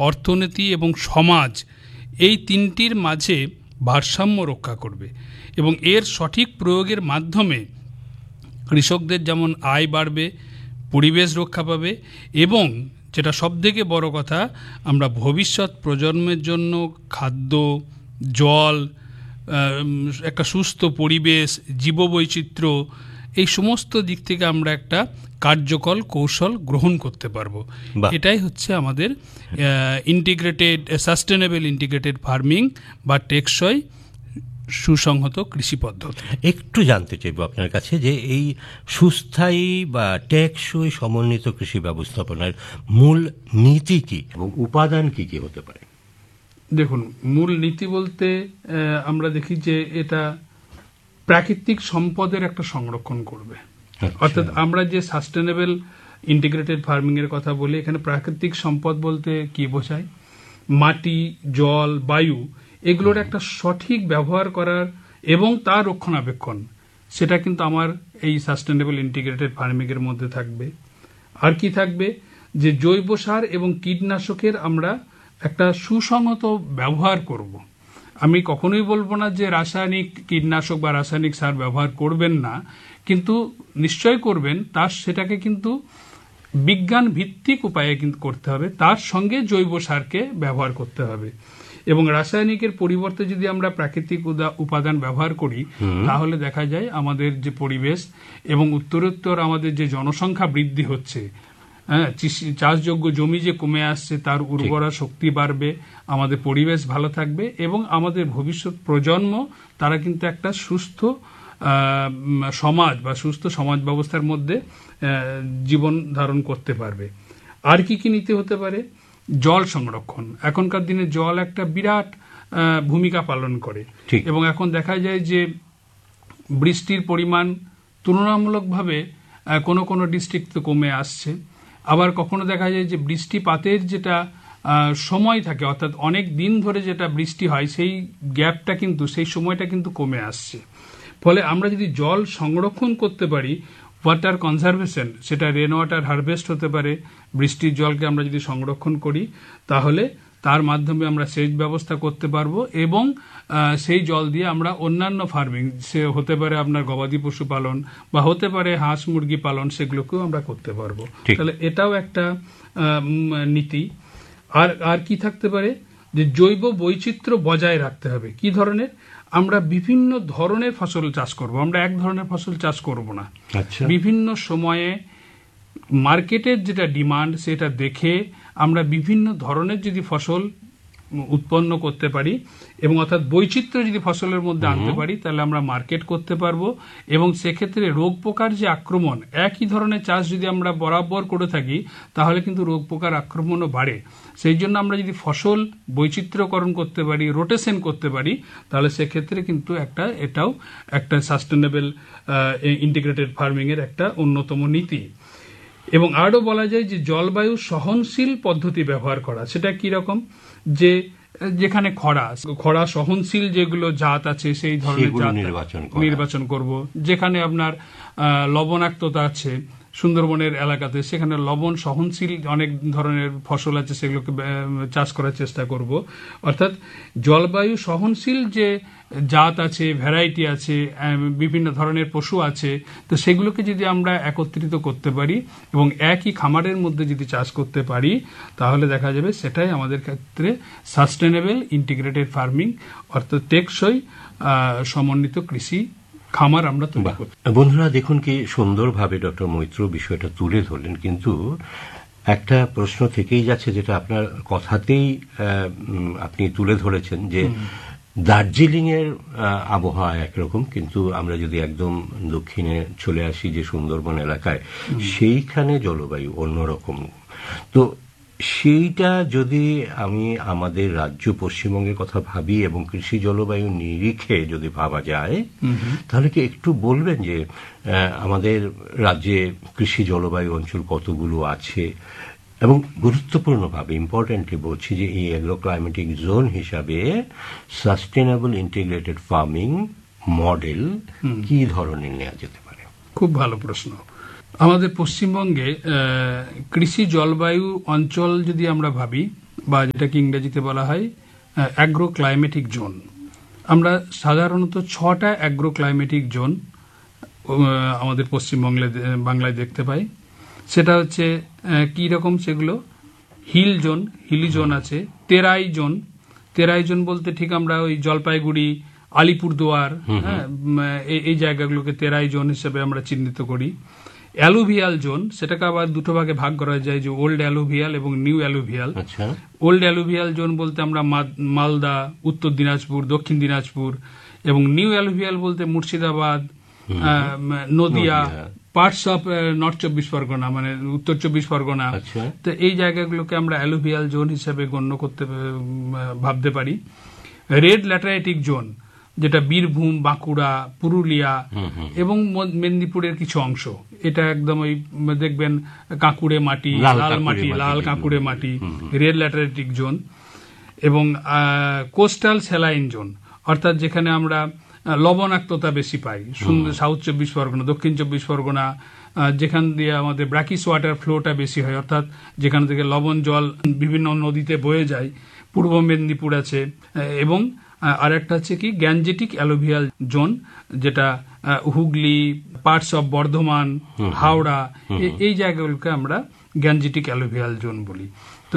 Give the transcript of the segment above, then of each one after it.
অর্থনীতি এবং সমাজ এই তিনটির মাঝে ভারসাম্য রক্ষা করবে এবং এর সঠিক প্রয়োগের মাধ্যমে কৃষকদের যেমন আয় বাড়বে, পরিবেশ রক্ষা পাবে এবং যেটা সবথেকে বড় কথা, আমরা ভবিষ্যৎ প্রজন্মের জন্য খাদ্য, জল, একটা সুস্থ পরিবেশ, জীববৈচিত্র্য এই সমস্ত দিক থেকে আমরা একটা কার্যকর কৌশল গ্রহণ করতে পারবো। এটাই হচ্ছে আমাদের সাস্টেনেবল ইন্টিগ্রেটেড ফার্মিং বা টেকসই সুসংহত কৃষি পদ্ধতি। একটু জানতে চাইব আপনার কাছে যে এই সুস্থায়ী বা টেকসই সমন্বিত কৃষি ব্যবস্থাপনার মূল নীতি কি এবং উপাদান কি কি হতে পারে? দেখুন, মূল নীতি বলতে আমরা দেখি যে এটা প্রাকৃতিক সম্পদের একটা সংরক্ষণ করবে। অর্থাৎ আমরা যে সাস্টেনেবল ইন্টিগ্রেটেড ফার্মিং এর কথা বলি, এখানে প্রাকৃতিক সম্পদ বলতে কি বোঝায়? মাটি, জল, বায়ু এগুলোর একটা সঠিক ব্যবহার করার এবং তার রক্ষণাবেক্ষণ, সেটা কিন্তু আমার এই সাস্টেনেবল ইন্টিগ্রেটেড ফার্মিং এর মধ্যে থাকবে। আর কি থাকবে? যে জৈব সার এবং কীটনাশকের আমরা একটা সুসংহত ব্যবহার করব। আমি কখনোই বলবো না যে রাসায়নিক কীটনাশক বা রাসায়নিক সার ব্যবহার করবেন না, কিন্তু নিশ্চয় করবেন, তার সেটাকে কিন্তু বিজ্ঞান ভিত্তিক উপায়ে কিন্তু করতে হবে। তার সঙ্গে জৈব সারকে ব্যবহার করতে হবে এবং রাসায়নিকের পরিবর্তে যদি আমরা প্রাকৃতিক উপাদান ব্যবহার করি, তাহলে দেখা যায় আমাদের যে পরিবেশ এবং উত্তরোত্তর আমাদের যে জনসংখ্যা বৃদ্ধি হচ্ছে, চাষযোগ্য জমি যে কমে আসছে, তার উর্বরা শক্তি বাড়বে, আমাদের পরিবেশ ভালো থাকবে এবং আমাদের ভবিষ্যৎ প্রজন্ম তারা কিন্তু একটা সুস্থ সমাজ বা সুস্থ সমাজ ব্যবস্থার মধ্যে জীবন ধারণ করতে পারবে। আর কি কি নীতি হতে পারে? জল সংরক্ষণ। এখনকার দিনে জল একটা বিরাট ভূমিকা পালন করে এবং এখন দেখা যায় যে বৃষ্টির পরিমাণ তুলনামূলকভাবে কোনো কোনো ডিস্ট্রিক্টে কমে আসছে, আবার কখনো দেখা যায় যে বৃষ্টিপাতের যেটা সময় থাকে, অর্থাৎ অনেক দিন ধরে যেটা বৃষ্টি হয় সেই গ্যাপটা কিন্তু, সেই সময়টা কিন্তু কমে আসছে। ফলে আমরা যদি জল সংরক্ষণ করতে পারি, ওয়াটার কনজারভেশন, সেটা রেন ওয়াটার হারভেস্ট হতে পারে, বৃষ্টির জলকে আমরা যদি সংরক্ষণ করি, তাহলে তার মাধ্যমে আমরা সেচ ব্যবস্থা করতে পারবো এবং সেই জল দিয়ে আমরা অন্যান্য ফার্মিং, সে হতে পারে আপনার গবাদি পশু পালন বা হতে পারে হাঁস মুরগি পালন, সেগুলোকেও আমরা করতে পারবো। তাহলে এটাও একটা নীতি। আর কি থাকতে পারে? যে জৈব বৈচিত্র্য বজায় রাখতে হবে। কি ধরনের? আমরা বিভিন্ন ধরনের ফসল চাষ করব, আমরা এক ধরনের ফসল চাষ করব না। বিভিন্ন সময়ে মার্কেটের যেটা ডিমান্ড সেটা দেখে আমরা বিভিন্ন ধরনের যদি ফসল উৎপন্ন করতে পারি এবং অর্থাৎ বৈচিত্র্য যদি ফসলের মধ্যে আনতে পারি, তাহলে আমরা মার্কেট করতে পারবো এবং সেক্ষেত্রে রোগ পোকার যে আক্রমণ, একই ধরনের চাষ যদি আমরা বরাবর করে থাকি, তাহলে কিন্তু রোগ পোকার আক্রমণও বাড়ে। সেই জন্য আমরা যদি ফসল বৈচিত্র্যকরণ করতে পারি, রোটেশন করতে পারি, তাহলে সেক্ষেত্রে কিন্তু এটাও একটা সাস্টেনেবল ইন্টিগ্রেটেড ফার্মিং এর একটা অন্যতম নীতি। এবং আরও বলা যায় যে জলবায়ু সহনশীল পদ্ধতি ব্যবহার করা। সেটা কি রকম? যে যেখানে খরা সহনশীল যেগুলো জাত আছে সেই ধরনের জাত নির্বাচন করব। যেখানে আপনার লবণাক্ততা আছে, সুন্দরবনের এলাকাতে সেখানে লবণ সহনশীল অনেক ধরনের ফসল আছে, সেগুলোকে চাষ করার চেষ্টা করব। অর্থাৎ জলবায়ু সহনশীল যে জাত আছে, ভ্যারাইটি আছে, বিভিন্ন ধরনের পশু আছে, তো সেগুলোকে যদি আমরা একত্রিত করতে পারি এবং একই খামারের মধ্যে যদি চাষ করতে পারি, তাহলে দেখা যাবে সেটাই আমাদের ক্ষেত্রে সাস্টেনেবল ইন্টিগ্রেটেড ফার্মিং, অর্থাৎ টেকসই সমন্বিত কৃষি খামার আমরা তৈরি করি। বন্ধুরা দেখুন কি সুন্দরভাবে ডক্টর মৈত্র বিষয়টা তুলে ধরলেন, কিন্তু একটা প্রশ্ন থেকেই যাচ্ছে, যেটা আপনার কথাতেই আপনি তুলে ধরেছেন, যে দার্জিলিং এর আবহাওয়া একরকম, কিন্তু আমরা যদি একদম দক্ষিণে চলে আসি যে সুন্দরবন এলাকায়, সেইখানে জলবায়ু অন্যরকম। তো সেইটা যদি আমি আমাদের রাজ্য পশ্চিমবঙ্গের কথা ভাবি এবং কৃষি জলবায়ু নিরিখে যদি ভাবা যায়, তাহলে কি একটু বলবেন যে আমাদের রাজ্যে কৃষি জলবায়ু অঞ্চল কতগুলো আছে এবং গুরুত্বপূর্ণভাবে ইম্পর্টেন্টলি বলছি যে এই এগ্রো ক্লাইমেটিক জোন হিসাবে সাস্টেনেবল ইন্টিগ্রেটেড ফার্মিং মডেল কি ধরনের নেওয়া যেতে পারে? খুব ভালো প্রশ্ন। আমাদের পশ্চিমবঙ্গে কৃষি জলবায়ু অঞ্চল যদি আমরা ভাবি, বা যেটাকে ইংরেজিতে বলা হয় অ্যাগ্রো ক্লাইমেটিক জোন। আমরা সাধারণত 6টা অ্যাগ্রো ক্লাইমেটিক জোন আমাদের বাংলায় দেখতে পাই। সেটা হচ্ছে কি রকম, সেগুলো হিলি জোন আছে, তেরাই জোন বলতে ঠিক আমরা ওই জলপাইগুড়ি, আলিপুরদুয়ার, এই জায়গাগুলোকে তেরাই জোন হিসেবে আমরা চিহ্নিত করি। অ্যালুভিয়াল জোন, সেটাকে আবার দুটো ভাগে ভাগ করা যায়, যে ওল্ড অ্যালুভিয়াল এবং new alluvial. Old alluvial zone বলতে আমরা মালদা, উত্তর দিনাজপুর, দক্ষিণ দিনাজপুর, এবং নিউ অ্যালুভিয়াল বলতে Murshidabad, Nadia, parts of north 24 Pargana, মানে উত্তর 24 পরগনা। তো এই জায়গাগুলোকে আমরা অ্যালুভিয়াল জোন হিসেবে গণ্য করতে ভাবতে পারি। রেড ল্যাটারাইটিক জোন, যেটা বীরভূম, বাঁকুড়া, পুরুলিয়া এবং মেদিনীপুরের কিছু অংশ, এটা একদম ওই দেখবেন কাঁকুড়ে মাটি, লাল কাঁকুড়ে মাটি, রেড ল্যাটারাইটিক জোন। এবং কোস্টাল স্যালাইন জোন, অর্থাৎ যেখানে আমরা লবণাক্ততা বেশি পাই, সাউথ 24 পরগনা, দক্ষিণ 24 পরগনা, যেখান দিয়ে আমাদের ব্র্যাকিস ওয়াটার ফ্লোটা বেশি হয়, অর্থাৎ যেখান থেকে লবণ জল বিভিন্ন নদীতে বয়ে যায়, পূর্ব মেদিনীপুর আছে। এবং আর একটা হচ্ছে কি গ্যাঞ্জেটিক অ্যালুভিয়াল জোন, যেটা হুগলি, পার্টস অফ বর্ধমান, হাওড়া, এই জায়গাগুলোকে আমরা গ্যাঞ্জেটিক অ্যালুভিয়াল জোন বলি। তো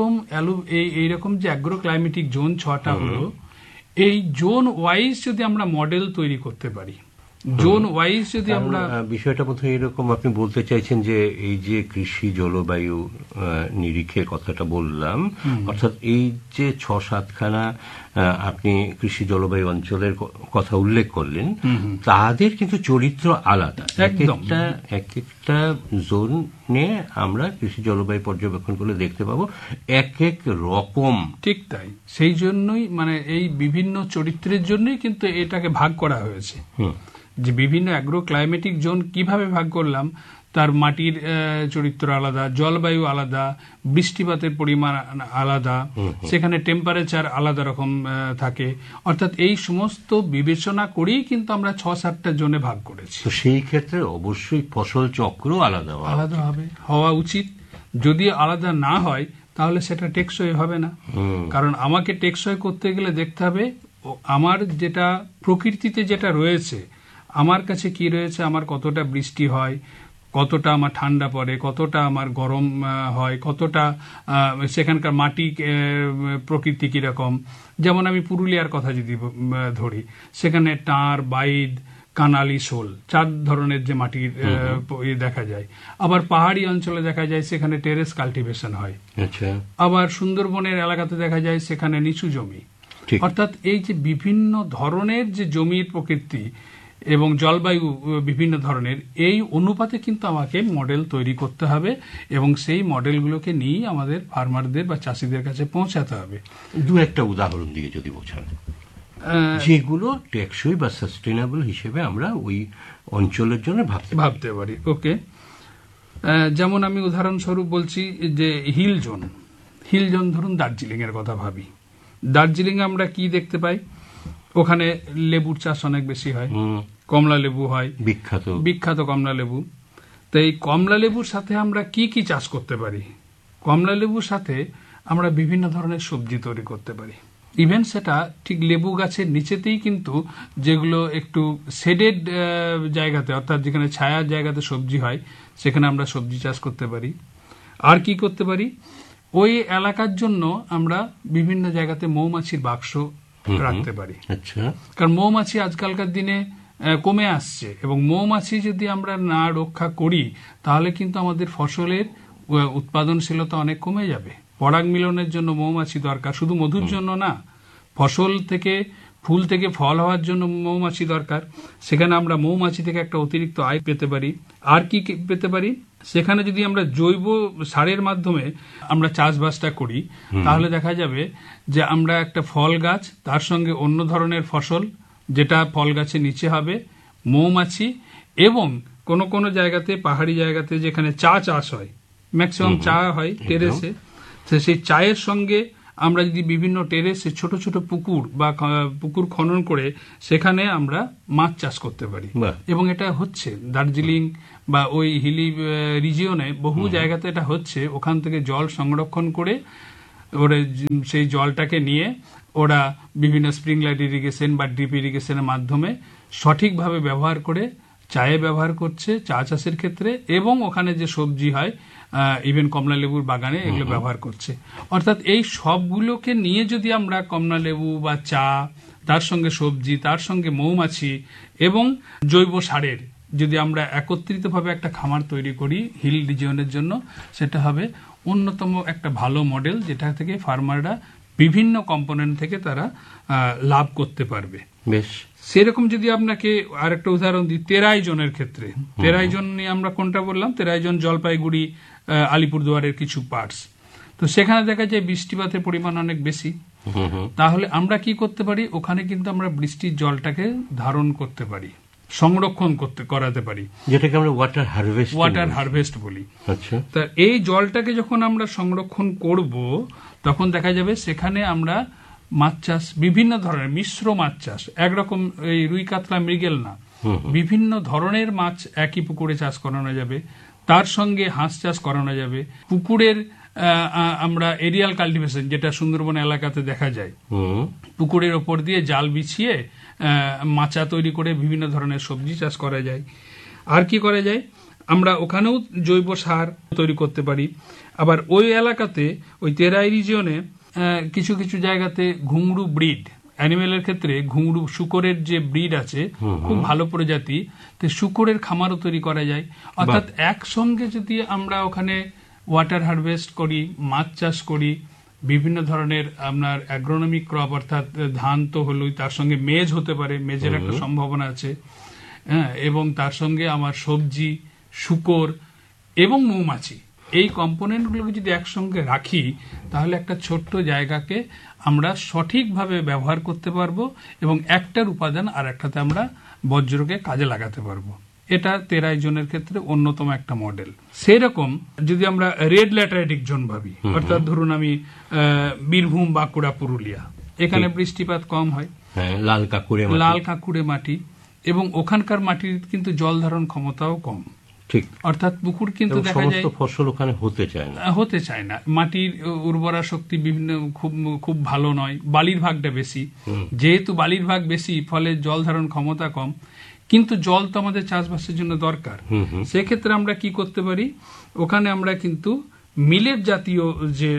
এইরকম যে অ্যাগ্রো ক্লাইমেটিক জোন 6টা হলো, এই জোন ওয়াইজ যদি আমরা মডেল তৈরি করতে পারি, জোন ওয়াইজ যদি আমরা বিষয়টা বোধহয় এরকম আপনি বলতে চাইছেন যে এই যে কৃষি জলবায়ু নিরিখের কথাটা বললাম, অর্থাৎ এই যে 6-7খানা আপনি কৃষি জলবায়ু অঞ্চলের কথা উল্লেখ করলেন, তাদের কিন্তু চরিত্র আলাদা। এক একটা জোন নিয়ে আমরা কৃষি জলবায়ু পর্যবেক্ষণ করলে দেখতে পাবো এক এক রকম। ঠিক তাই, সেই জন্যই মানে এই বিভিন্ন চরিত্রের জন্যই কিন্তু এটাকে ভাগ করা হয়েছে। যে বিভিন্ন অ্যাগ্রো ক্লাইমেটিক জোন কিভাবে ভাগ করলাম, তার মাটির চরিত্র আলাদা, জলবায়ু আলাদা, বৃষ্টিপাতের পরিমাণ আলাদা, সেখানে টেম্পারেচার আলাদা রকম থাকে, অর্থাৎ এই সমস্ত বিবেচনা করেই কিন্তু আমরা 6-7টা জোনে ভাগ করেছি। তো সেই ক্ষেত্রে অবশ্যই ফসল চক্র আলাদা হবে, হওয়া উচিত। যদি আলাদা না হয় তাহলে সেটা টেকসই হবে না। কারণ আমাকে টেকসই করতে গেলে দেখতে হবে আমার যেটা প্রকৃতিতে যেটা রয়েছে, আমার কাছে কি রয়েছে, আমার কতটা বৃষ্টি হয়, কতটা আমার ঠান্ডা পড়ে, কতটা আমার গরম হয়, কতটা সেখানকার মাটি প্রকৃতি কিরকম। যেমন আমি পুরুলিয়ার কথা যদি ধরি, সেখানে টাঁড়, বাইদ, কানালি, শোল 4 ধরনের যে মাটির দেখা যায়। আবার পাহাড়ি অঞ্চলে দেখা যায় সেখানে টেরেস কাল্টিভেশন হয়। আবার সুন্দরবনের এলাকাতে দেখা যায় সেখানে নিচু জমি। অর্থাৎ এই যে বিভিন্ন ধরনের যে জমির প্রকৃতি এবং জলবায়ু বিভিন্ন ধরনের, এই অনুপাতে কিন্তু আমাকে মডেল তৈরি করতে হবে এবং সেই মডেলগুলোকে নিয়ে আমাদের ফার্মারদের বা চাষিদের কাছে পৌঁছাতে হবে। দু একটা উদাহরণ দিয়ে যদি বোঝান, যেগুলো টেকসই বা সাস্টেনেবল হিসেবে আমরা ওই অঞ্চলের জন্য ভাবতে পারি। ওকে, যেমন আমি উদাহরণস্বরূপ বলছি যে হিল জোন ধরুন দার্জিলিং এর কথা ভাবি। দার্জিলিং আমরা কি দেখতে পাই, ওখানে লেবুর চাষ অনেক বেশি হয়, কমলা লেবু হয়, বিখ্যাত কমলা লেবু। তো এই কমলা লেবুর সাথে আমরা কি কি চাষ করতে পারি? কমলা লেবুর সাথে আমরা বিভিন্ন ধরনের সবজি তৈরি করতে পারি। ইভেন সেটা ঠিক লেবু গাছের নিচেতেই কিন্তু, যেগুলো একটু শেডেড জায়গাতে, অর্থাৎ যেখানে ছায়ার জায়গাতে সবজি হয়, সেখানে আমরা সবজি চাষ করতে পারি। আর কি করতে পারি, ওই এলাকার জন্য আমরা বিভিন্ন জায়গাতে মৌমাছির বাক্স রাখতে পারি। কারণ মৌমাছি আজকালকার দিনে কমে আসছে, এবং মৌমাছি যদি আমরা না রক্ষা করি তাহলে কিন্তু আমাদের ফসলের উৎপাদনশীলতা অনেক কমে যাবে। পরাগ মিলনের জন্য মৌমাছি দরকার, শুধু মধুর জন্য না, ফসল থেকে ফুল থেকে ফল হওয়ার জন্য মৌমাছি দরকার। সেখানে আমরা মৌমাছি থেকে একটা অতিরিক্ত আয় পেতে পারি। আর কি পেতে পারি, সেখানে যদি আমরা জৈব সারের মাধ্যমে আমরা চাষবাসটা করি, তাহলে দেখা যাবে যে আমরা একটা ফল গাছ, তার সঙ্গে অন্য ধরনের ফসল যেটা ফল গাছের নিচে হবে, মৌমাছি, এবং কোন কোন জায়গাতে, পাহাড়ি জায়গাতে যেখানে চা চাষ হয়, ম্যাক্সিমাম চা হয় টেরেসে, সেই চায়ের সঙ্গে আমরা যদি বিভিন্ন টেরেসে ছোট ছোট পুকুর বা পুকুর খনন করে সেখানে আমরা মাছ চাষ করতে পারি। এবং এটা হচ্ছে দার্জিলিং বা ওই হিলি রিজিয়নে বহু জায়গাতে এটা হচ্ছে। ওখান থেকে জল সংরক্ষণ করে ওরা সেই জলটাকে নিয়ে ওরা বিভিন্ন স্প্রিংলার ইরিগেশন বা ড্রিপ ইরিগেশনের মাধ্যমে সঠিকভাবে ব্যবহার করে চায়ে ব্যবহার করছে, চা চাষের ক্ষেত্রে, এবং ওখানে যে সবজি হয় ইভেন কমলা লেবুর বাগানে এগুলো ব্যবহার করছে। অর্থাৎ এই সবগুলোকে নিয়ে যদি আমরা কমলা লেবু বা চা, তার সঙ্গে সবজি, তার সঙ্গে মৌমাছি এবং জৈব সারের যদি আমরা একত্রিতভাবে একটা খামার তৈরি করি হিল রিজিয়নের জন্য, সেটা হবে অন্যতম একটা ভালো মডেল, যেটা থেকে ফার্মাররা বিভিন্ন কম্পোনেন্ট থেকে তারা লাভ করতে পারবে। বেশ, সেরকম যদি আপনাকে আরেকটা উদাহরণ দিই, তেরাই জনের ক্ষেত্রে, তেরাই জন নিয়ে আমরা কোনটা বললাম, তেরাই জন জলপাইগুড়ি আলিপুরদুয়ারের কিছু পার্টস, তো সেখানে দেখা যায় বৃষ্টিপাতের পরিমাণ অনেক বেশি। তাহলে আমরা কি করতে পারি, ওখানে কিন্তু আমরা বৃষ্টির জলটাকে ধারণ করতে পারি, সংরক্ষণ করাতে পারি, যেটাকে আমরা ওয়াটার হারভেস্ট বলি। আচ্ছা, তা এই জলটাকে যখন আমরা সংরক্ষণ করব, তখন দেখা যাবে সেখানে আমরা মাছ চাষ, বিভিন্ন ধরনের মিশ্র মাছ চাষ, একরকম এই রুই কাতলা মৃগেল না, বিভিন্ন ধরনের মাছ একই পুকুরে চাষ করানো যাবে। তার সঙ্গে হাঁস চাষ করানো যাবে। পুকুরের আমরা এরিয়াল কাল্টিভেশন, যেটা সুন্দরবন এলাকাতে দেখা যায়, পুকুরের ওপর দিয়ে জাল বিছিয়ে মাচা তৈরি করে বিভিন্ন ধরনের সবজি চাষ করা যায়। আর কি করা যায়, আমরা ওখানেও জৈব সার তৈরি করতে পারি। আবার ওই এলাকাতে, ওই তেরাই রিজিয়নে কিছু কিছু জায়গাতে ঘুংরু ব্রিড, অ্যানিমেলের ক্ষেত্রে ঘুংরু শুকরের যে ব্রিড আছে খুব ভালো প্রজাতি, তো শুকরের খামারও তৈরি করা যায়। অর্থাৎ একসঙ্গে যদি আমরা ওখানে ওয়াটার হারভেস্ট করি, মাছ চাষ করি, বিভিন্ন ধরনের আপনার অ্যাগ্রোনমিক ক্রপ, অর্থাৎ ধান তো হলোই, তার সঙ্গে মেজ হতে পারে, মেজের একটা সম্ভাবনা আছে, হ্যাঁ, এবং তার সঙ্গে আমার সবজি, শুকর এবং মৌমাছি, এই কম্পোনেন্টগুলোকে যদি একসঙ্গে রাখি, তাহলে একটা ছোট্ট জায়গাকে আমরা সঠিকভাবে ব্যবহার করতে পারবো এবং একটার উপাদান আর একটাতে আমরা বজ্রকে কাজে লাগাতে পারবো। এটা তেরাই জনের ক্ষেত্রে অন্যতম একটা মডেল। সেরকম যদি আমরা রেড ল্যাটারাইটিক জোন ভাবি, অর্থাৎ ধরুন আমি বীরভূম, বাঁকুড়া, পুরুলিয়া, এখানে বৃষ্টিপাত কম হয়, লাল কাঁকুড়ে মাটি, এবং ওখানকার মাটির কিন্তু জল ধারণ ক্ষমতাও কম। ঠিক, অর্থাৎ পুকুর কিন্তু দেখা যায় ফসল ওখানে হতে চায় না, মাটির উর্বরা শক্তি বিভিন্ন খুব ভালো নয়, বালির ভাগটা বেশি, যেহেতু বালির ভাগ বেশি, ফলে জল ধারণ ক্ষমতা কম, কিন্তু জল তো আমাদের চাষবাসের জন্য দরকার। সেক্ষেত্রে আমরা কি করতে পারি, ওখানে আমরা কিন্তু মিলেট জাতীয় যে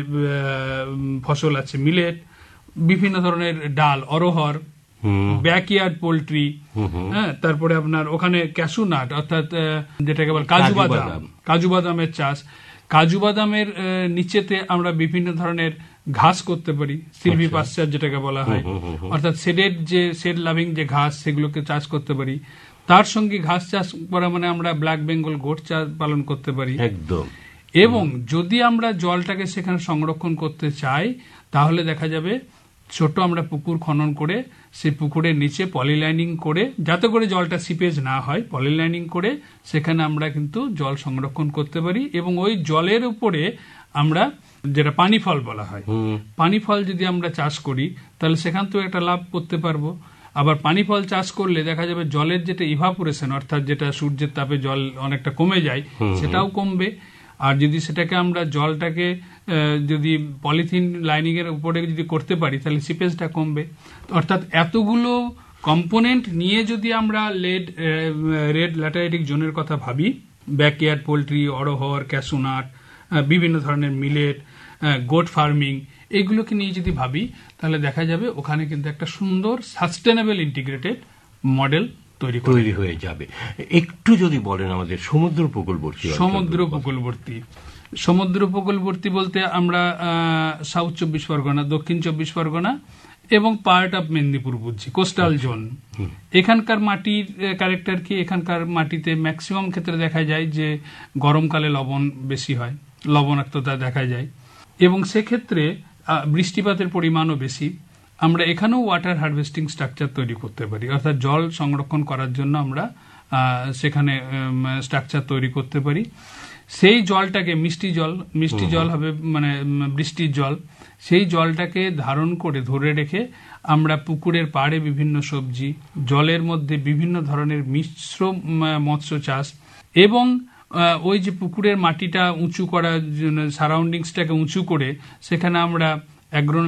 ফসল আছে, মিলেট, বিভিন্ন ধরনের ডাল, অরহর, ব্যাকইয়ার্ড পোল্ট্রি, হ্যাঁ, তারপরে আপনার ওখানে ক্যাশু নাট, অর্থাৎ যেটাকে বলে কাজু বাদামের চাষ, কাজু বাদামের নিচেতে আমরা বিভিন্ন ধরনের ঘাস করতে পারি, সিলভি পাস্চার যেটাকে বলা হয়, অর্থাৎ শেড লাভিং যে ঘাস, সেগুলোকে চাষ করতে পারি। তার সঙ্গে ঘাস চাষ করা মানে আমরা ব্ল্যাক বেঙ্গল গোট চাষ পালন করতে পারি একদম। এবং যদি আমরা জলটাকে সেখানে সংরক্ষণ করতে চাই, তাহলে দেখা যাবে ছোট আমরা পুকুর খনন করে সেই পুকুরের নিচে পলিলাইনিং করে, যাতে করে জলটা সিপেজ না হয়, পলিলাইনিং করে সেখানে আমরা কিন্তু জল সংরক্ষণ করতে পারি। এবং ওই জলের উপরে আমরা, যেটা পানি ফল বলা হয়, পানি ফল যদি আমরা চাষ করি, তাহলে সেখান থেকে একটা লাভ করতে পারবো। আবার পানি ফল চাষ করলে দেখা যাবে জলের যেটা ইভাপোরেশন, অর্থাৎ যেটা সূর্যের তাপে জল অনেকটা কমে যায়, সেটাও কমবে। আর যদি সেটাকে আমরা জলটাকে যদি পলিথিন লাইনিং এর উপরে যদি করতে পারি, তাহলে সিপেজটা কমবে। অর্থাৎ এতগুলো কম্পোনেন্ট নিয়ে যদি আমরা রেড ল্যাটারাইটিক জোনের কথা ভাবি, ব্যাকইয়ার্ড পোল্ট্রি, অরহর, ক্যাশুনাট, বিভিন্ন ধরনের মিলেট, গোট ফার্মিং, এইগুলোকে নিয়ে যদি ভাবি, তাহলে দেখা যাবে ওখানে কিন্তু একটা সুন্দর সাস্টেনেবল ইন্টিগ্রেটেড মডেল তৈরি হয়ে যাবে। একটু যদি বলেন আমাদের সমুদ্র উপকূলবর্তী বলতে আমরা সাউথ 24 পরগনা, দক্ষিণ 24 পরগনা এবং পার্ট অফ মেদিনীপুর বুঝছি, কোস্টাল জোন। এখানকার মাটির ক্যারেক্টার কি, এখানকার মাটিতে ম্যাক্সিমাম ক্ষেত্রে দেখা যায় যে গরমকালে লবণ বেশি হয়, লবণাক্ততা দেখা যায়, এবং সেক্ষেত্রে বৃষ্টিপাতের পরিমাণও বেশি। আমরা এখানেও ওয়াটার হারভেস্টিং স্ট্রাকচার তৈরি করতে পারি, অর্থাৎ জল সংরক্ষণ করার জন্য আমরা সেখানে স্ট্রাকচার তৈরি করতে পারি। সেই জলটাকে মিষ্টি জল হবে, মানে বৃষ্টির জল, সেই জলটাকে ধারণ করে ধরে রেখে আমরা পুকুরের পাড়ে বিভিন্ন সবজি, জলের মধ্যে বিভিন্ন ধরনের মিশ্র মৎস্য চাষ এবং ওই যে পুকুরের মাটিটা উঁচু করার জন্য, সারাউন্ডিংসটাকে উঁচু করে সেখানে আমরা